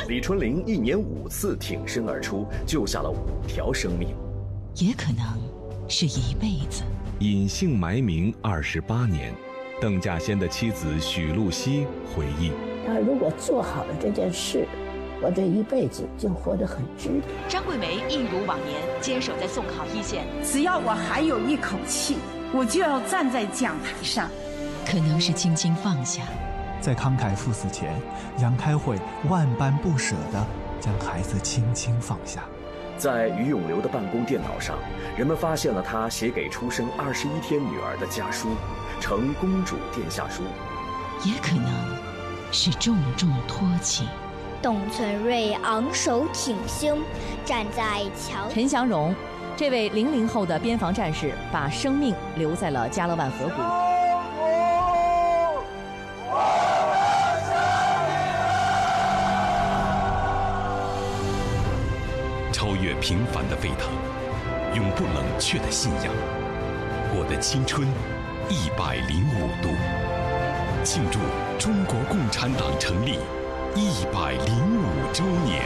李春林1年5次挺身而出，救下了5条生命。 也可能是一辈子。 隐姓埋名28年，邓稼先的妻子许露西回忆： 他如果做好了这件事，我这一辈子就活得很值得。 张桂梅一如往年坚守在送考一线， 只要我还有一口气，我就要站在讲台上。 可能是轻轻放下。 在慷慨赴死前，杨开慧万般不舍地将孩子轻轻放下。 在于永流的办公电脑上，人们发现了他写给出生21天女儿的家书，呈公主殿下书。 也可能是重重托起。 董存瑞昂首挺胸，站在桥。 陈祥荣，这位00后的边防战士，把生命留在了加勒万河谷。 超越平凡的沸腾，永不冷却的信仰。我的青春105度，庆祝中国共产党成立105周年。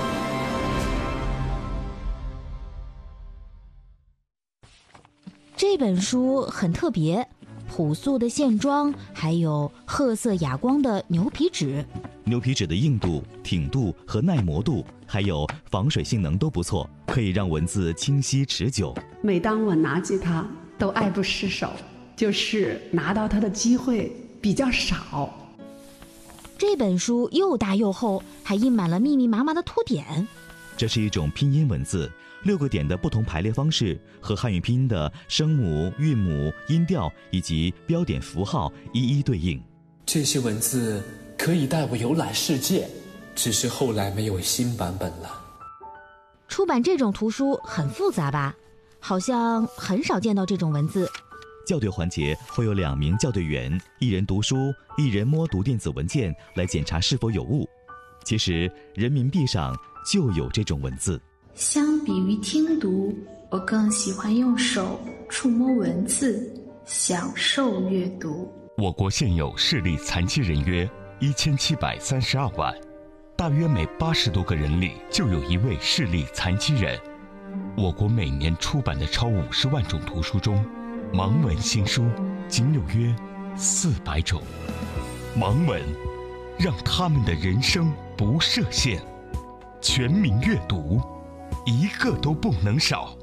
这本书很特别，朴素的线装，还有褐色哑光的牛皮纸。 牛皮纸的硬度、挺度和耐磨度，还有防水性能都不错，可以让文字清晰持久。 每当我拿起它，都爱不释手，就是拿到它的机会比较少。 这本书又大又厚，还印满了密密麻麻的凸点。 这是一种拼音文字，6个点的不同排列方式和汉语拼音的声母、韵母、音调以及标点符号一一对应。 这些文字可以带我游览世界，只是后来没有新版本了。 出版这种图书很复杂吧？好像很少见到这种文字。 校对环节会有2名校对员，一人读书，一人摸读电子文件来检查是否有误。其实人民币上就有这种文字。 相比于听读，我更喜欢用手触摸文字，享受阅读。 我国现有视力残疾人约1732万，大约每80多个人里就有1位视力残疾人。我国每年出版的超50万种图书中，盲文新书仅有约400种。盲文让他们的人生不设限，全民阅读，一个都不能少。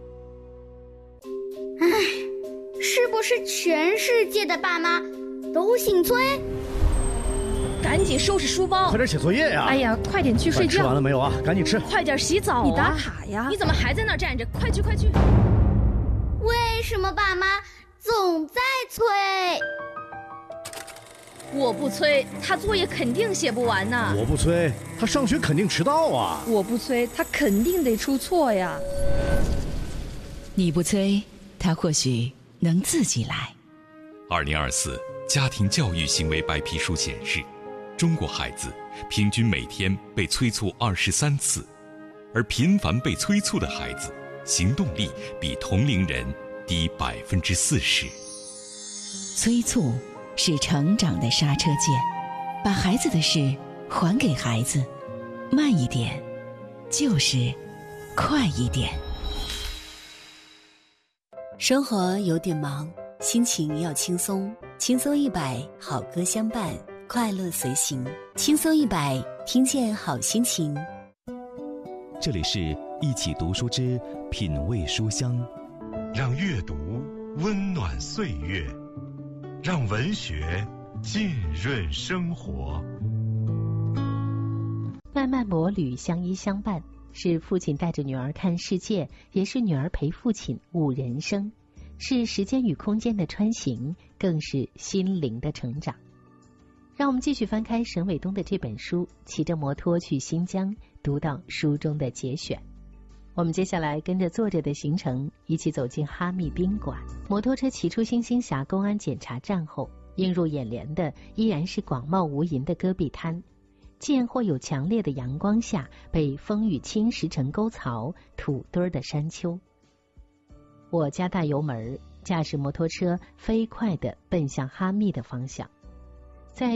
唉，是不是全世界的爸妈都姓崔？ 赶紧收拾书包， 快点写作业呀！ 哎呀，快点去睡觉。 吃完了没有啊？赶紧吃。 快点洗澡啊！你打卡呀！你怎么还在那儿站着？快去快去！ 为什么爸妈总在催？ 我不催，他作业肯定写不完呢。 我不催，他上学肯定迟到啊。 我不催，他肯定得出错呀。 你不催，他或许能自己来。 2024家庭教育行为白皮书显示，中国孩子平均每天被催促23次，而频繁被催促的孩子行动力比同龄人低40%。 催促是成长的刹车键，把孩子的事还给孩子，慢一点就是快一点。 生活有点忙，心情要轻松，轻松100，好歌相伴，快乐随行。轻松100，听见好心情。 这里是一起读书之品味书香， 让阅读温暖岁月，让文学浸润生活。 漫漫摩旅，相依相伴，是父亲带着女儿看世界，也是女儿陪父亲悟人生，是时间与空间的穿行，更是心灵的成长。让我们继续翻开沈伟东的这本书，骑着摩托去新疆，读到书中的节选。我们接下来跟着作者的行程，一起走进哈密宾馆。摩托车骑出星星峡公安检查站后，映入眼帘的依然是广袤无垠的戈壁滩，见或有强烈的阳光下被风雨侵蚀成沟槽土堆的山丘。我加大油门，驾驶摩托车飞快地奔向哈密的方向。